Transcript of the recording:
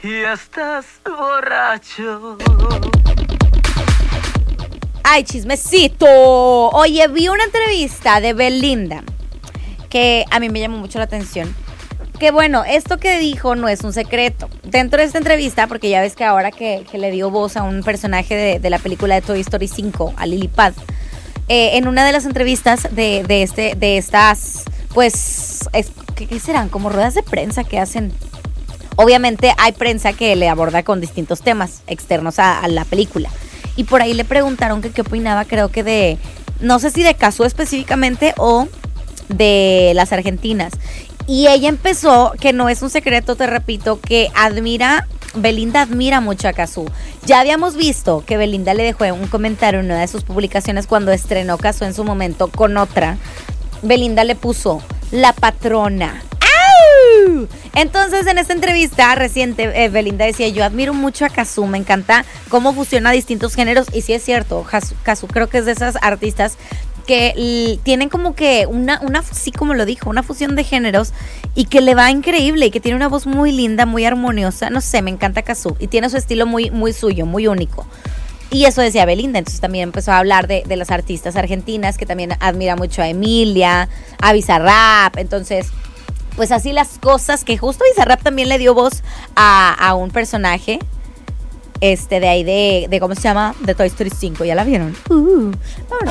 y estás borracho. Ay, chismecito. Oye, vi una entrevista de Belinda que a mí me llamó mucho la atención. Que bueno, esto que dijo no es un secreto. Dentro de esta entrevista, porque ya ves que ahora que le dio voz a un personaje de la película de Toy Story 5, a Lily Pad, en una de las entrevistas de estas, pues, ¿qué serán? Como ruedas de prensa que hacen. Obviamente hay prensa que le aborda con distintos temas externos a la película. Y por ahí le preguntaron que qué opinaba, creo que de, no sé si de Cazzu específicamente o de las argentinas. Y ella empezó, que no es un secreto, te repito, que Belinda admira mucho a Cazzu. Ya habíamos visto que Belinda le dejó un comentario en una de sus publicaciones cuando estrenó Cazzu en su momento con otra. Belinda le puso, la patrona. ¡Au! Entonces en esta entrevista reciente, Belinda decía, yo admiro mucho a Cazzu, me encanta cómo fusiona distintos géneros. Y sí es cierto, Cazzu creo que es de esas artistas que tienen como que una, sí, como lo dijo, una fusión de géneros y que le va increíble y que tiene una voz muy linda, muy armoniosa. No sé, me encanta Cazzu y tiene su estilo muy, muy suyo, muy único. Y eso decía Belinda, entonces también empezó a hablar de las artistas argentinas, que también admira mucho a Emilia, a Bizarrap. Entonces, pues así las cosas, que justo Bizarrap también le dio voz a un personaje de ahí de ¿cómo se llama? De Toy Story 5, ¿ya la vieron? Vámonos.